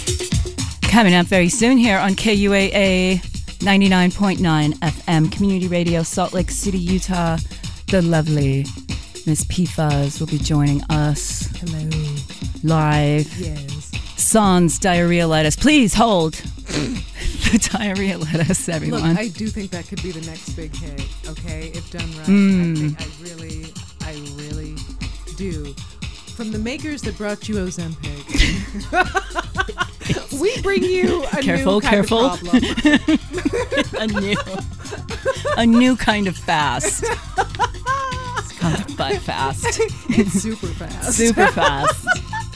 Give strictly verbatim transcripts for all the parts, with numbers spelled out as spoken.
Coming up very soon here on K U A A ninety-nine point nine F M Community Radio, Salt Lake City, Utah. The lovely Miss P-Fuzz will be joining us. Hello. Live. Yes. Sans diarrhea lettuce. Please hold the diarrhea lettuce, everyone. Look, I do think that could be the next big hit, okay? If done right. Mm. I, think I really, I really do. From the makers that brought you Ozempic, we bring you a careful, new kind careful. of problem. a new, a new kind of fast. It's kind of butt fast. It's super fast. Super fast.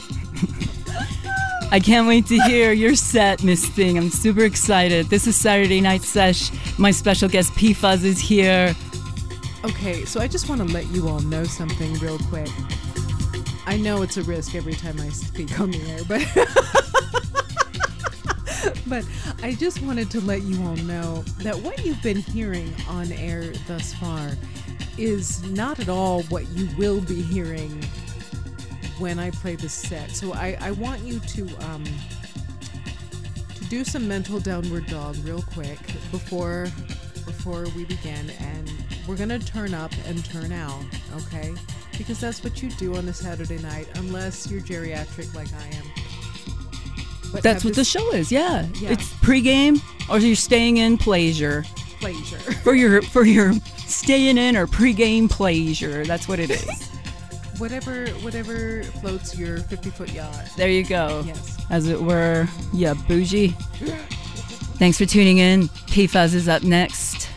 I can't wait to hear your set, Miss Thing. I'm super excited. This is Saturday Night Sesh. My special guest P-Fuzz is here. Okay, so I just want to let you all know something real quick. I know it's a risk every time I speak on the air, but but I just wanted to let you all know that what you've been hearing on air thus far is not at all what you will be hearing when I play this set. So I, I want you to um, to do some mental downward dog real quick before before we begin, and we're gonna turn up and turn out, okay? Because that's what you do on a Saturday night, unless you're geriatric like I am. But that's what this the show is. Yeah, yeah. It's pregame, or you're staying in pleasure. Pleasure for your for your staying in or pregame pleasure. That's what it is. Whatever, whatever floats your fifty-foot yacht. There you go. Yes, as it were. Yeah, bougie. Thanks for tuning in. P-Fuzz is up next.